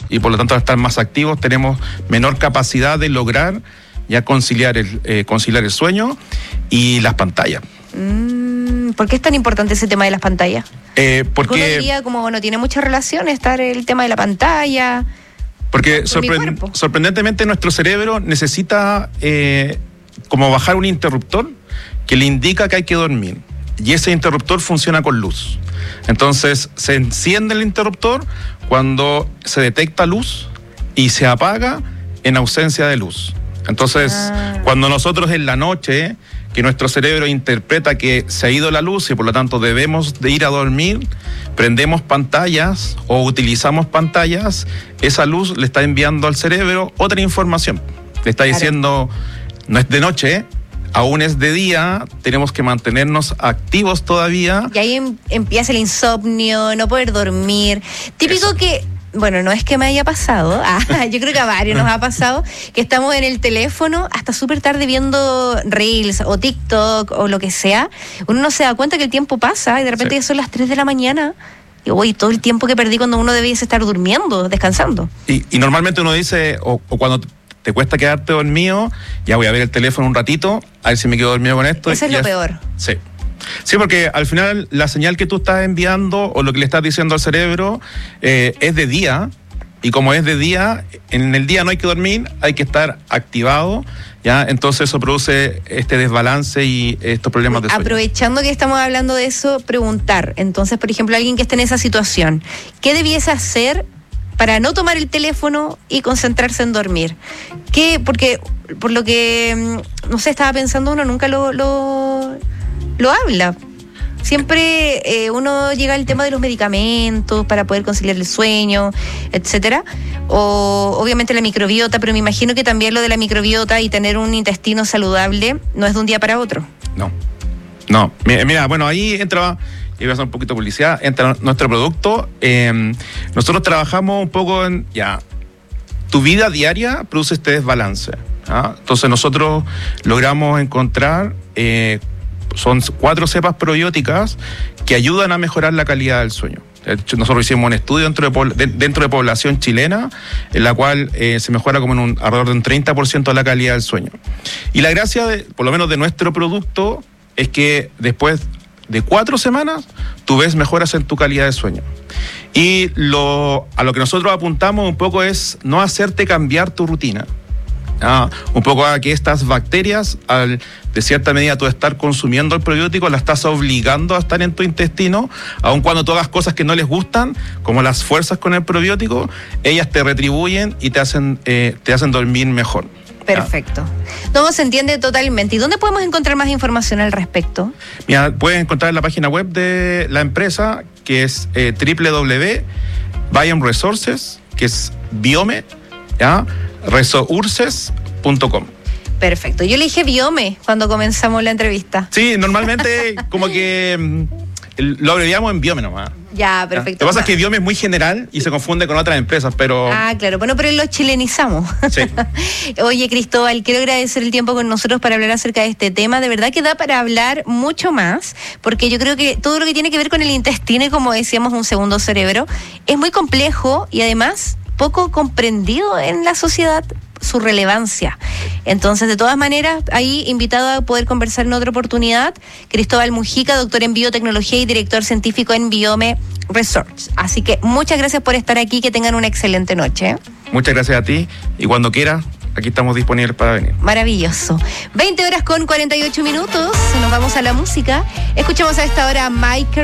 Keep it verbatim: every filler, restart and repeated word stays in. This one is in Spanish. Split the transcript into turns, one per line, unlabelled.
y por lo tanto al estar más activos tenemos menor capacidad de lograr ya conciliar el, eh, conciliar el sueño y las pantallas.
Mm, ¿Por qué es tan importante ese tema de las pantallas?
Eh, porque
uno diría como no tiene mucha relación estar el tema de la pantalla.
Porque
con
sorpre- sorprendentemente nuestro cerebro necesita eh, como bajar un interruptor que le indica que hay que dormir. Y ese interruptor funciona con luz. Entonces se enciende el interruptor cuando se detecta luz y se apaga en ausencia de luz. Entonces, ah. cuando nosotros en la noche, que nuestro cerebro interpreta que se ha ido la luz y por lo tanto debemos de ir a dormir, prendemos pantallas o utilizamos pantallas, esa luz le está enviando al cerebro otra información. Le está claro. diciendo, no es de noche, ¿eh? Aún es de día, tenemos que mantenernos activos todavía.
Y ahí em- empieza el insomnio, no poder dormir. Típico Eso. que... Bueno, no es que me haya pasado, ah, yo creo que a varios nos ha pasado, que estamos en el teléfono hasta súper tarde viendo Reels o TikTok o lo que sea. Uno no se da cuenta que el tiempo pasa y de repente sí. ya son las tres de la mañana. Y uy, todo el tiempo que perdí cuando uno debiese estar durmiendo, descansando.
Y, y normalmente uno dice, o, o cuando te cuesta quedarte dormido, ya voy a ver el teléfono un ratito, a ver si me quedo dormido con esto.
Eso es lo es, peor.
Sí. Sí, porque al final la señal que tú estás enviando o lo que le estás diciendo al cerebro eh, es de día, y como es de día, en el día no hay que dormir, hay que estar activado, ¿ya? Entonces eso produce este desbalance y estos problemas de sueño.
Aprovechando que estamos hablando de eso, preguntar, entonces, por ejemplo, alguien que esté en esa situación, ¿qué debiese hacer para no tomar el teléfono y concentrarse en dormir? ¿Qué? Porque por lo que, no sé, estaba pensando, uno nunca lo... lo lo habla. Siempre eh, uno llega al tema de los medicamentos para poder conciliar el sueño, etcétera. O obviamente la microbiota, pero me imagino que también lo de la microbiota y tener un intestino saludable no es de un día para otro.
No, no. Mira, mira bueno, ahí entra, y voy a hacer un poquito de publicidad, entra nuestro producto. Eh, nosotros trabajamos un poco en, ya, tu vida diaria produce este desbalance. ¿Ah? Entonces nosotros logramos encontrar... Eh, Son cuatro cepas probióticas que ayudan a mejorar la calidad del sueño. De hecho, nosotros hicimos un estudio dentro de, dentro de población chilena, en la cual eh, se mejora como en un, alrededor de un treinta por ciento la calidad del sueño. Y la gracia, de, por lo menos de nuestro producto, es que después de cuatro semanas, tú ves mejoras en tu calidad de sueño. Y lo, a lo que nosotros apuntamos un poco es no hacerte cambiar tu rutina. Ah, un poco a que estas bacterias, al de cierta medida tú estar consumiendo el probiótico, las estás obligando a estar en tu intestino, aun cuando tú hagas cosas que no les gustan, como las fuerzas con el probiótico, ellas te retribuyen y te hacen, eh, te hacen dormir mejor.
Perfecto. ¿Ah? Todo se entiende totalmente. ¿Y dónde podemos encontrar más información al respecto?
Mira, puedes encontrar en la página web de la empresa, que es eh, doble u doble u doble u punto biome resources, que es biome, ¿ya? resources punto com.
Perfecto. Yo le dije biome cuando comenzamos la entrevista.
Sí, normalmente como que lo abreviamos en biome nomás.
Ya, perfecto.
Lo que pasa es que biome es muy general y se confunde con otras empresas, pero...
Ah, claro. Bueno, pero lo chilenizamos.
Sí.
Oye, Cristóbal, quiero agradecer el tiempo con nosotros para hablar acerca de este tema. De verdad que da para hablar mucho más, porque yo creo que todo lo que tiene que ver con el intestino y, como decíamos, un segundo cerebro, es muy complejo y además poco comprendido en la sociedad su relevancia. Entonces, de todas maneras, ahí invitado a poder conversar en otra oportunidad, Cristóbal Mujica, doctor en biotecnología y director científico en Biome Research. Así que muchas gracias por estar aquí, que tengan una excelente noche.
Muchas gracias a ti, y cuando quieras, aquí estamos disponibles para venir.
Maravilloso. veinte horas con cuarenta y ocho minutos, nos vamos a la música. Escuchamos a esta hora a Mike